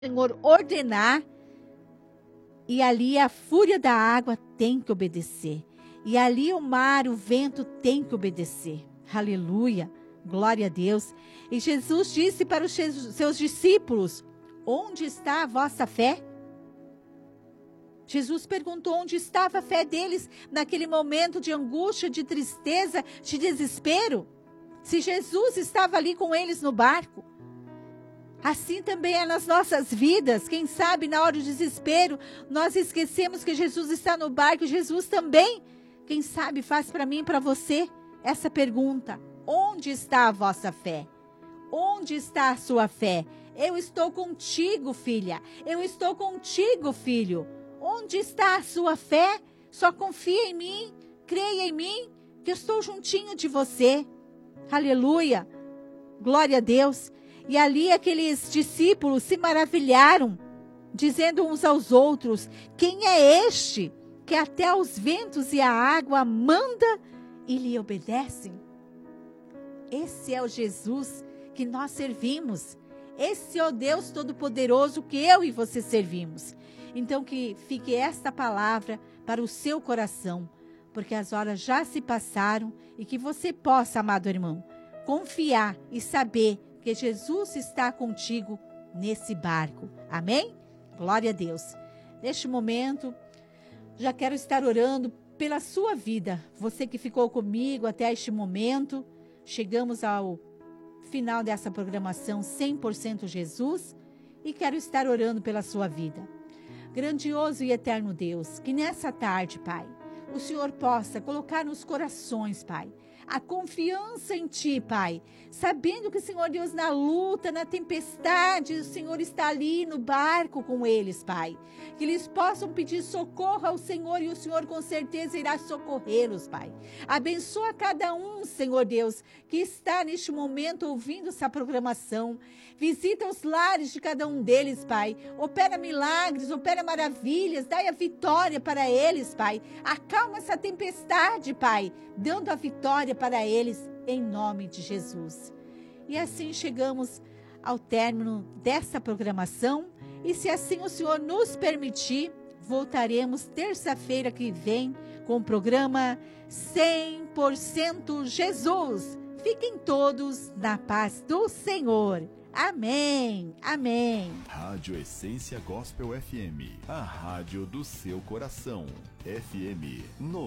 Senhor ordenar, e ali a fúria da água tem que obedecer. E ali o mar, o vento tem que obedecer. Aleluia, glória a Deus. E Jesus disse para os seus discípulos: onde está a vossa fé? Jesus perguntou onde estava a fé deles naquele momento de angústia, de tristeza, de desespero. Se Jesus estava ali com eles no barco, assim também é nas nossas vidas. Quem sabe na hora do desespero nós esquecemos que Jesus está no barco. Jesus também, quem sabe, faz para mim e para você essa pergunta: onde está a vossa fé? Onde está a sua fé? Eu estou contigo, filha. Eu estou contigo, filho. Onde está a sua fé? Só confia em mim, creia em mim, que eu estou juntinho de você. Aleluia, glória a Deus. E ali aqueles discípulos se maravilharam, dizendo uns aos outros: quem é este que até os ventos e a água manda e lhe obedecem? Esse é o Jesus que nós servimos. Esse é o Deus Todo-Poderoso que eu e você servimos. Então que fique esta palavra para o seu coração, porque as horas já se passaram e que você possa, amado irmão, confiar e saber que Jesus está contigo nesse barco. Amém? Glória a Deus. Neste momento, já quero estar orando pela sua vida. Você que ficou comigo até este momento, chegamos ao final dessa programação 100% Jesus e quero estar orando pela sua vida. Grandioso e eterno Deus, que nessa tarde, Pai, o Senhor possa colocar nos corações, Pai, a confiança em Ti, Pai, sabendo que, Senhor Deus, na luta, na tempestade, o Senhor está ali no barco com eles, Pai. Que eles possam pedir socorro ao Senhor e o Senhor com certeza irá socorrê-los, Pai. Abençoa cada um, Senhor Deus, que está neste momento ouvindo essa programação. Visita os lares de cada um deles, Pai. Opera milagres, opera maravilhas, dai a vitória para eles, Pai. Acalma essa tempestade, Pai, dando a vitória para eles, em nome de Jesus. E assim chegamos ao término dessa programação, e se assim o Senhor nos permitir, voltaremos terça-feira que vem com o programa 100% Jesus. Fiquem todos na paz do Senhor. Amém, amém. Rádio Essência Gospel FM, a rádio do seu coração. FM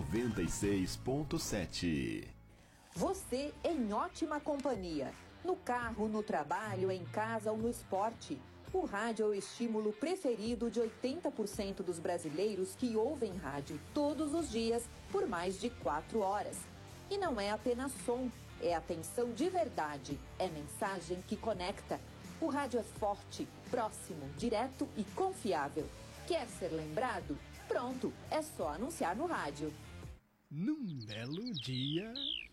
96.7. Você em ótima companhia. No carro, no trabalho, em casa ou no esporte. O rádio é o estímulo preferido de 80% dos brasileiros que ouvem rádio todos os dias por mais de 4 horas. E não é apenas som, é atenção de verdade, é mensagem que conecta. O rádio é forte, próximo, direto e confiável. Quer ser lembrado? Pronto, é só anunciar no rádio. Num belo dia...